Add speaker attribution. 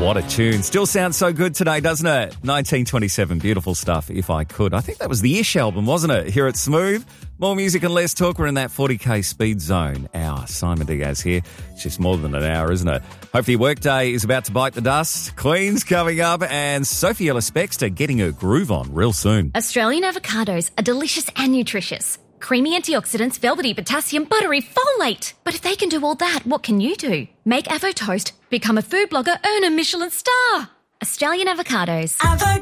Speaker 1: What a tune. Still sounds so good today, doesn't it? 1927, beautiful stuff, If I Could. I think that was the Ish album, wasn't it? Here at Smooth. More music and less talk. We're in that 40k speed zone. Hour. Simon Diaz here. It's just more than an hour, isn't it? Hopefully your workday is about to bite the dust. Queen's coming up and Sophie Ellis-Bextor getting her groove on real soon.
Speaker 2: Australian avocados are delicious and nutritious. Creamy antioxidants, velvety potassium, buttery folate. But if they can do all that, what can you do? Make Avo Toast, become a food blogger, earn a Michelin star. Australian avocados.